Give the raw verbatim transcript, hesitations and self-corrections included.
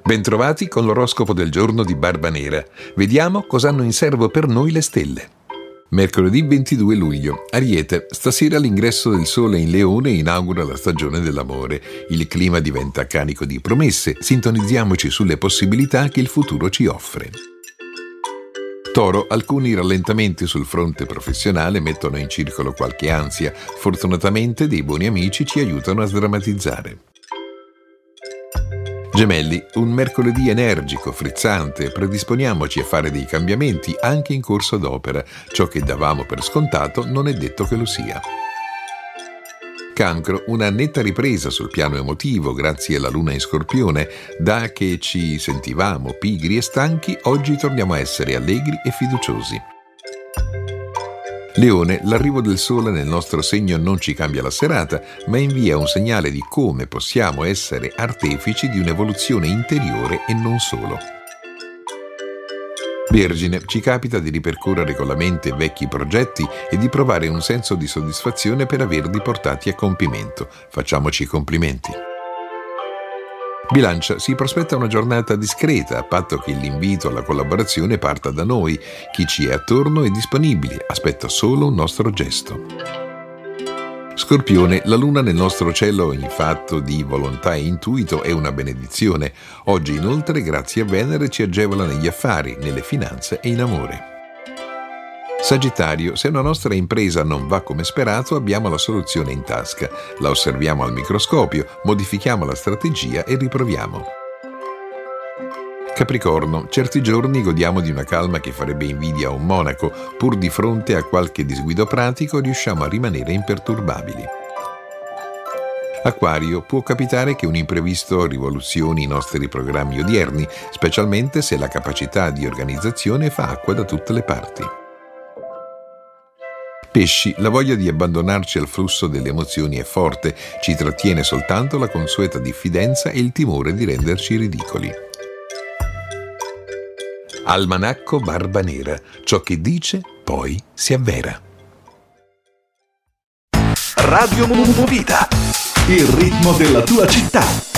Bentrovati con l'oroscopo del giorno di Barbanera. Vediamo cosa hanno in serbo per noi le stelle. Mercoledì ventidue luglio. Ariete. Stasera l'ingresso del sole in Leone inaugura la stagione dell'amore. Il clima diventa carico di promesse. Sintonizziamoci sulle possibilità che il futuro ci offre. Toro. Alcuni rallentamenti sul fronte professionale mettono in circolo qualche ansia. Fortunatamente dei buoni amici ci aiutano a sdrammatizzare. Gemelli, un mercoledì energico, frizzante, predisponiamoci a fare dei cambiamenti anche in corso d'opera. Ciò che davamo per scontato non è detto che lo sia. Cancro, una netta ripresa sul piano emotivo grazie alla luna in Scorpione. Da che ci sentivamo pigri e stanchi, oggi torniamo a essere allegri e fiduciosi. Leone, l'arrivo del sole nel nostro segno non ci cambia la serata, ma invia un segnale di come possiamo essere artefici di un'evoluzione interiore e non solo. Vergine, ci capita di ripercorrere con la mente vecchi progetti e di provare un senso di soddisfazione per averli portati a compimento. Facciamoci i complimenti. Bilancia, si prospetta una giornata discreta, a patto che l'invito alla collaborazione parta da noi. Chi ci è attorno è disponibile, aspetta solo un nostro gesto. Scorpione, la luna nel nostro cielo in fatto di volontà e intuito è una benedizione. Oggi inoltre, grazie a Venere, ci agevola negli affari, nelle finanze e in amore. Sagittario, se una nostra impresa non va come sperato, abbiamo la soluzione in tasca. La osserviamo al microscopio, modifichiamo la strategia e riproviamo. Capricorno, certi giorni godiamo di una calma che farebbe invidia a un monaco. Pur di fronte a qualche disguido pratico, riusciamo a rimanere imperturbabili. Acquario, può capitare che un imprevisto rivoluzioni i nostri programmi odierni, specialmente se la capacità di organizzazione fa acqua da tutte le parti. Pesci, la voglia di abbandonarci al flusso delle emozioni è forte, ci trattiene soltanto la consueta diffidenza e il timore di renderci ridicoli. Almanacco Barbanera, ciò che dice poi si avvera. Radio Movita, il ritmo della tua città.